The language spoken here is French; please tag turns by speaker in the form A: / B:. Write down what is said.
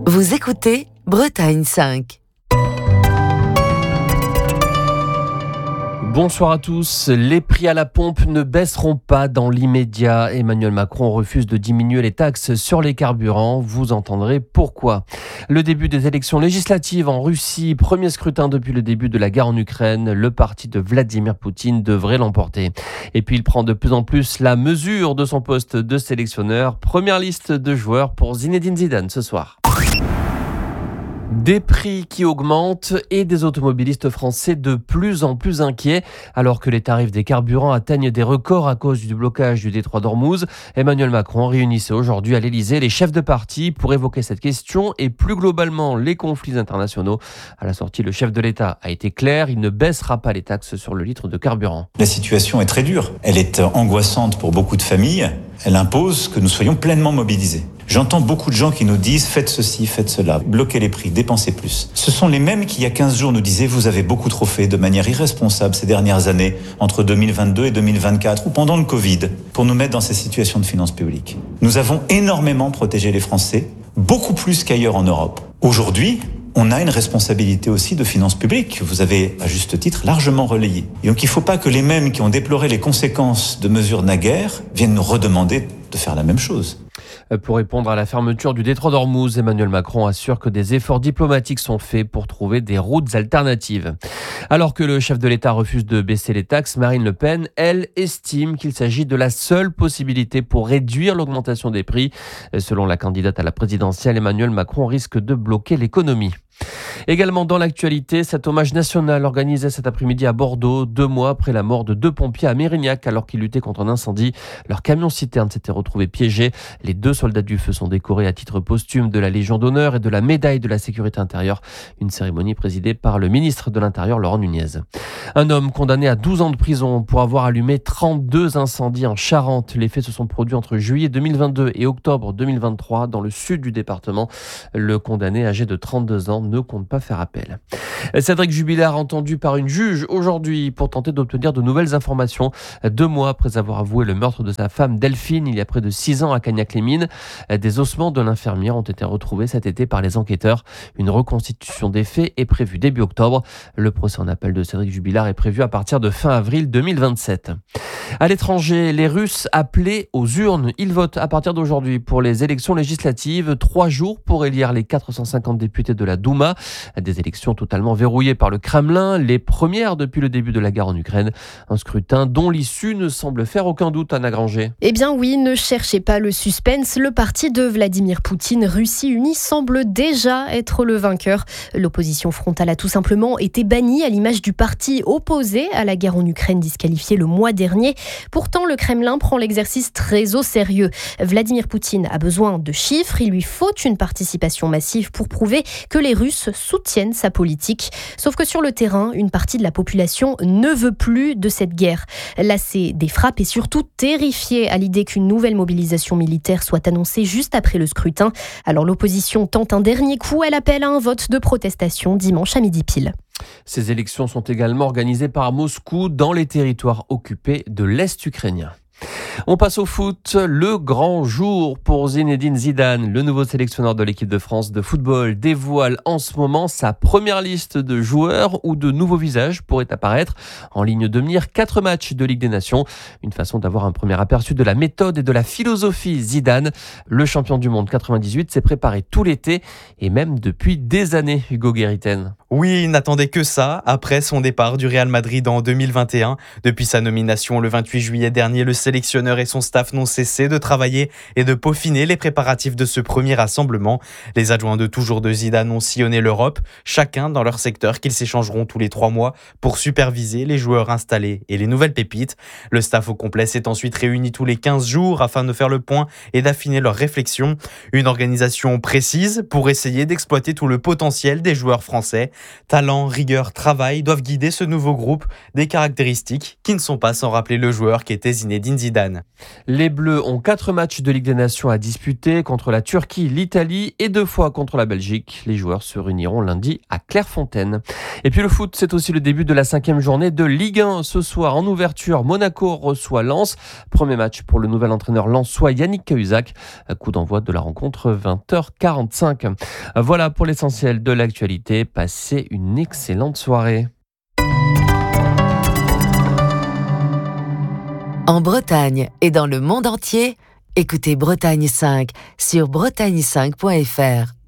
A: Vous écoutez Bretagne 5.
B: Bonsoir à tous. Les prix à la pompe ne baisseront pas dans l'immédiat. Emmanuel Macron refuse de diminuer les taxes sur les carburants. Vous entendrez pourquoi. Le début des élections législatives en Russie, premier scrutin depuis le début de la guerre en Ukraine. Le parti de Vladimir Poutine devrait l'emporter. Et puis il prend de plus en plus la mesure de son poste de sélectionneur. Première liste de joueurs pour Zinedine Zidane ce soir. Des prix qui augmentent et des automobilistes français de plus en plus inquiets. Alors que les tarifs des carburants atteignent des records à cause du blocage du détroit d'Ormuz, Emmanuel Macron réunissait aujourd'hui à l'Elysée les chefs de parti pour évoquer cette question et plus globalement les conflits internationaux. À la sortie, le chef de l'État a été clair, il ne baissera pas les taxes sur le litre de carburant.
C: La situation est très dure, elle est angoissante pour beaucoup de familles, elle impose que nous soyons pleinement mobilisés. J'entends beaucoup de gens qui nous disent « faites ceci, faites cela, bloquez les prix, dépensez plus ». Ce sont les mêmes qui, il y a 15 jours, nous disaient « vous avez beaucoup trop fait de manière irresponsable ces dernières années, entre 2022 et 2024 ou pendant le Covid, pour nous mettre dans ces situations de finances publiques ». Nous avons énormément protégé les Français, beaucoup plus qu'ailleurs en Europe. Aujourd'hui, on a une responsabilité aussi de finances publiques, que vous avez, à juste titre, largement relayée. Et donc il ne faut pas que les mêmes qui ont déploré les conséquences de mesures naguère viennent nous redemander de faire la même chose.
B: Pour répondre à la fermeture du détroit d'Ormuz, Emmanuel Macron assure que des efforts diplomatiques sont faits pour trouver des routes alternatives. Alors que le chef de l'État refuse de baisser les taxes, Marine Le Pen, elle, estime qu'il s'agit de la seule possibilité pour réduire l'augmentation des prix. Selon la candidate à la présidentielle, Emmanuel Macron risque de bloquer l'économie. Également dans l'actualité, cet hommage national organisé cet après-midi à Bordeaux, 2 mois après la mort de 2 pompiers à Mérignac alors qu'ils luttaient contre un incendie. Leur camion-citerne s'était retrouvé piégé. Les 2 soldats du feu sont décorés à titre posthume de la Légion d'honneur et de la médaille de la sécurité intérieure. Une cérémonie présidée par le ministre de l'Intérieur, Laurent Nunez. Un homme condamné à 12 ans de prison pour avoir allumé 32 incendies en Charente. Les faits se sont produits entre juillet 2022 et octobre 2023 dans le sud du département. Le condamné, âgé de 32 ans, ne compte pas faire appel. Cédric Jubilard, entendu par une juge aujourd'hui pour tenter d'obtenir de nouvelles informations. 2 mois après avoir avoué le meurtre de sa femme Delphine il y a près de 6 ans à Cagnac-les-Mines, des ossements de l'infirmière ont été retrouvés cet été par les enquêteurs. Une reconstitution des faits est prévue début octobre. Le procès en appel de Cédric Jubilard est prévu à partir de fin avril 2027. À l'étranger, les Russes appelés aux urnes. Ils votent à partir d'aujourd'hui pour les élections législatives. 3 jours pour élire les 450 députés de la Douma. Des élections totalement verrouillées par le Kremlin, les premières depuis le début de la guerre en Ukraine. Un scrutin dont l'issue ne semble faire aucun doute, Anna Granger.
D: Eh bien oui, ne cherchez pas le suspense. Le parti de Vladimir Poutine, Russie Unie, semble déjà être le vainqueur. L'opposition frontale a tout simplement été bannie à l'image du parti opposé à la guerre en Ukraine, disqualifié le mois dernier. Pourtant, le Kremlin prend l'exercice très au sérieux. Vladimir Poutine a besoin de chiffres. Il lui faut une participation massive pour prouver que les Russes soutiennent sa politique. Sauf que sur le terrain, une partie de la population ne veut plus de cette guerre. Lassée des frappes et surtout terrifiée à l'idée qu'une nouvelle mobilisation militaire soit annoncée juste après le scrutin. Alors l'opposition tente un dernier coup. Elle appelle à un vote de protestation dimanche à midi pile.
B: Ces élections sont également organisées par Moscou dans les territoires occupés de l'Est ukrainien. On passe au foot, le grand jour pour Zinedine Zidane. Le nouveau sélectionneur de l'équipe de France de football dévoile en ce moment sa première liste de joueurs où de nouveaux visages pourraient apparaître. En ligne de mire, 4 matchs de Ligue des Nations. Une façon d'avoir un premier aperçu de la méthode et de la philosophie Zidane. Le champion du monde 98 s'est préparé tout l'été et même depuis des années, Hugo Guériten.
E: Oui, il n'attendait que ça après son départ du Real Madrid en 2021. Depuis sa nomination le 28 juillet dernier, le sélectionneur et son staff n'ont cessé de travailler et de peaufiner les préparatifs de ce premier rassemblement. Les adjoints de toujours de Zidane ont sillonné l'Europe, chacun dans leur secteur qu'ils s'échangeront tous les 3 mois pour superviser les joueurs installés et les nouvelles pépites. Le staff au complet s'est ensuite réuni tous les 15 jours afin de faire le point et d'affiner leurs réflexions. Une organisation précise pour essayer d'exploiter tout le potentiel des joueurs français. Talent, rigueur, travail doivent guider ce nouveau groupe, des caractéristiques qui ne sont pas sans rappeler le joueur qui était Zinedine Zinedine Zidane.
B: Les Bleus ont 4 matchs de Ligue des Nations à disputer contre la Turquie, l'Italie et 2 fois contre la Belgique. Les joueurs se réuniront lundi à Clairefontaine. Et puis le foot, c'est aussi le début de la 5e journée de Ligue 1. Ce soir, en ouverture, Monaco reçoit Lens. Premier match pour le nouvel entraîneur lensois Yannick Cahuzac. Coup d'envoi de la rencontre 20h45. Voilà pour l'essentiel de l'actualité. Passez une excellente soirée.
A: En Bretagne et dans le monde entier, écoutez Bretagne 5 sur bretagne5.fr.